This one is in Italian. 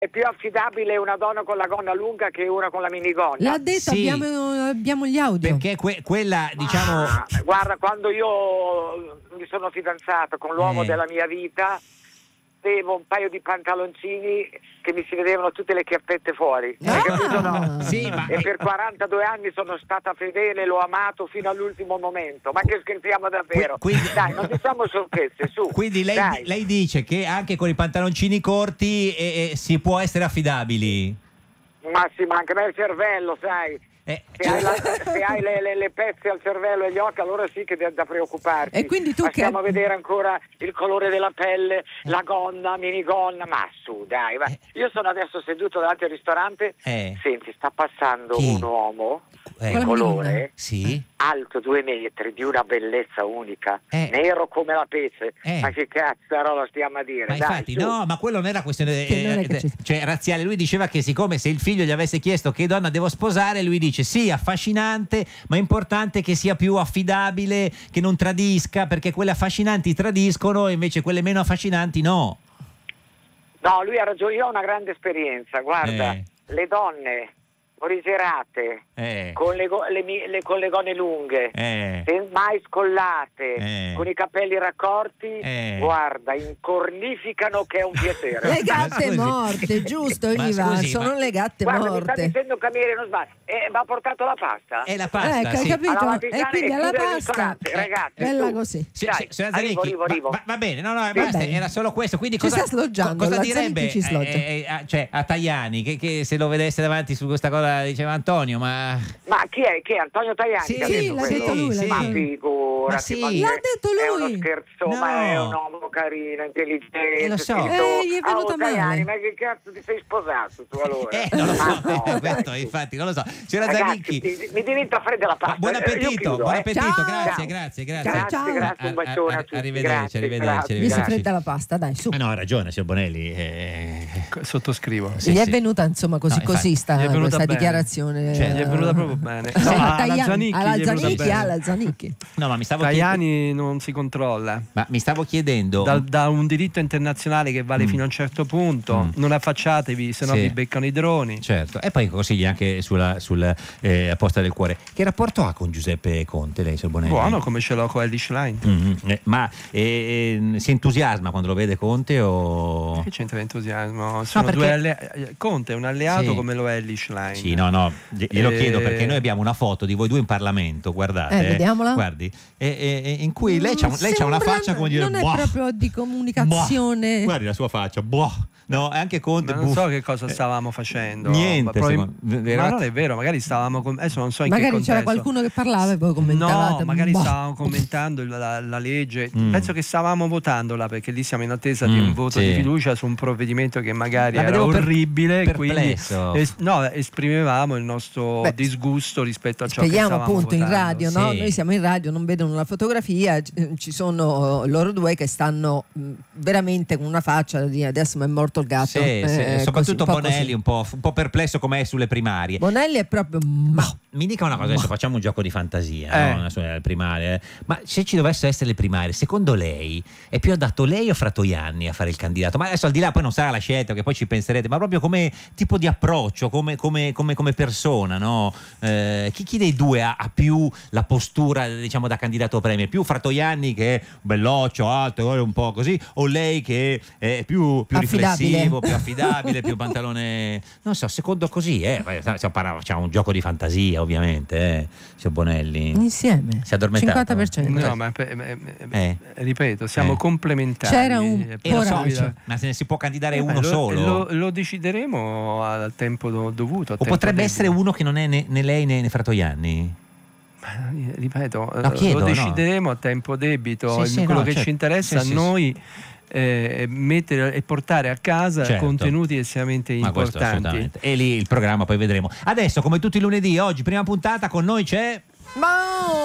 è più affidabile una donna con la gonna lunga che una con la minigonna. L'ha detto, Sì. abbiamo gli audio. Perché quella, diciamo... Guarda, quando io mi sono fidanzato con l'uomo della mia vita, avevo un paio di pantaloncini che mi si vedevano tutte le chiappette fuori. Hai capito, no? Sì, ma... E per 42 anni sono stata fedele, l'ho amato fino all'ultimo momento. Ma che scherziamo davvero? Quindi... Dai, non diciamo sciocchezze, su. Quindi lei dice che anche con i pantaloncini corti si può essere affidabili? Ma sì, ma anche nel cervello, sai. Se hai le pezze al cervello e gli occhi, allora sì che è da preoccuparti. E quindi tu stiamo a vedere ancora il colore della pelle, la gonna, minigonna, ma su dai, va. Io sono adesso seduto davanti al ristorante, senti, sta passando un uomo di colore, alto 2 metri, di una bellezza unica, nero come la pece. Ma che cazzarola stiamo a dire? Ma dai, infatti, su. no, ma quello non era questione cioè razziale. Lui diceva che siccome se il figlio gli avesse chiesto che donna devo sposare, lui dice sì, affascinante, ma è importante che sia più affidabile, che non tradisca, perché quelle affascinanti tradiscono e invece quelle meno affascinanti no. No, lui ha ragione, io ho una grande esperienza, guarda, le donne morigerate, con le gonne lunghe, mai scollate, con i capelli raccorti, guarda, incornificano che è un piacere. Le gatte morte, giusto, Iva? Sono le gatte morte. Mi sta dicendo Camille, non sbaglio, mi ha portato la pasta. È la pasta, hai capito? E quindi alla pasta, ragazzi, bella così. Arrivo. Va bene, no, basta, era solo questo. Quindi cosa direbbe a Tajani che se lo vedesse davanti su questa cosa diceva Antonio, ma chi è Antonio Tajani? Sì, l'ha detto lui. Ma figurati, l'ha detto lui. È uno scherzo, ma è un uomo carino, intelligente. Lo so. Gli è venuta male. Tajani, ma che cazzo ti sei sposato tu allora? Non lo so, questo, infatti, non lo so. Signora Zanicchi, mi diventa fredda la pasta. Buon appetito, Ciao. grazie. Grazie, un bacione a tutti. Arrivederci. Mi si fredda la pasta, dai, su. No, ha ragione, signor Bonelli. Sottoscrivo. Gli è venuta insomma così sta questa dichiarazione. Gli è venuta proprio bene. Alla Zanicchi. No, ma mi stavo Tajani non si controlla. Ma mi stavo chiedendo da un diritto internazionale che vale fino a un certo punto, non affacciatevi, se no vi beccano i droni. Certo. E poi consigli anche sulla posta del cuore. Che rapporto ha con Giuseppe Conte lei, signor Bonelli? Buono, come ce l'ho con Elly Schlein. Ma si entusiasma quando lo vede Conte o... Che c'entra entusiasmo? Sono Conte è un alleato come lo è Elly Schlein. Sì, no, glielo chiedo perché noi abbiamo una foto di voi due in Parlamento, guardate. Vediamola. Guardi, in cui lei c'ha una faccia come dire... Non è proprio di comunicazione. Guardi la sua faccia, no, anche Conte. Ma non so che cosa stavamo facendo. Niente. Ma non è vero, magari stavamo adesso non so in magari che contesto. c'era qualcuno che parlava e poi commentavate. No, magari stavamo commentando la legge. Penso che stavamo votandola, perché lì siamo in attesa di un voto di fiducia su un provvedimento che magari era orribile, quindi esprimevamo il nostro disgusto rispetto a ciò che stavamo appunto votando. In radio, no? Noi siamo in radio, non vedono la fotografia, ci sono loro due che stanno veramente con una faccia di adesso mi è morto il gatto. Soprattutto così, Bonelli un po' perplesso com'è sulle primarie. Bonelli è proprio mi dica una cosa, adesso facciamo un gioco di fantasia, no? Sulle primarie. Ma se ci dovessero essere le primarie, secondo lei è più adatto lei o Fratoianni a fare il candidato? Ma adesso al di là poi non sarà la scelta, che poi ci penserete, ma proprio come tipo di approccio, come persona, no? Chi dei due ha più la postura, diciamo, da candidato premier? Più Fratoianni che è belloccio, alto, un po' così, o lei che è più riflessivo, più affidabile, più pantalone, non so, secondo così, facciamo un gioco di fantasia, ovviamente, signor Bonelli. Insieme. Si è addormentato? 50%. No, ma ripeto, siamo complementari. C'era un coraggio. Ma se ne si può candidare uno solo? Lo decideremo al tempo dovuto. O potrebbe essere uno che non è né lei né Fratoianni? Ripeto, lo decideremo a tempo debito. Quello che ci interessa a noi mettere e portare a casa contenuti estremamente importanti. E lì il programma poi vedremo. Adesso, come tutti i lunedì, oggi prima puntata, con noi c'è